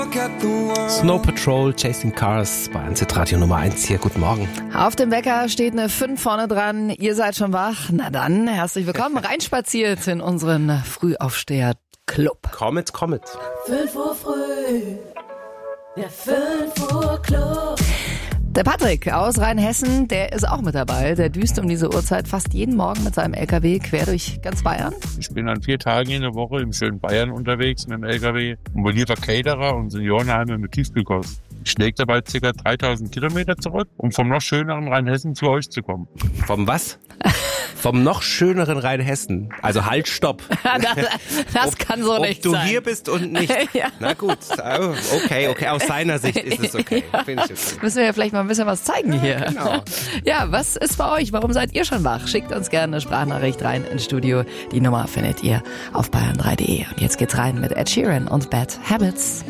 Snow Patrol, Chasing Cars bei NZ Radio Nummer 1 hier. Guten Morgen. Auf dem Wecker steht eine 5 vorne dran. Ihr seid schon wach? Na dann, herzlich willkommen. Reinspaziert in unseren Frühaufsteher-Club. Kommet. 5 Uhr früh, der 5 Uhr Club. Der Patrick aus Rheinhessen, der ist auch mit dabei. Der düst um diese Uhrzeit fast jeden Morgen mit seinem LKW quer durch ganz Bayern. Ich bin an 4 Tagen in der Woche im schönen Bayern unterwegs mit dem LKW und beliefere Caterer und Seniorenheime mit Tiefkühlkost. Ich schläge dabei ca. 3000 Kilometer zurück, um vom noch schöneren Rheinhessen zu euch zu kommen. Vom was? Vom noch schöneren Rheinhessen. Also halt, stopp. Das kann so nicht sein. Ob du hier bist und nicht. Ja. Na gut, okay. Aus seiner Sicht ist es okay. Ja. Finde ich okay. Müssen wir ja vielleicht mal ein bisschen was zeigen hier. Genau. Ja, was ist bei euch? Warum seid ihr schon wach? Schickt uns gerne eine Sprachnachricht rein ins Studio. Die Nummer findet ihr auf bayern3.de. Und jetzt geht's rein mit Ed Sheeran und Bad Habits.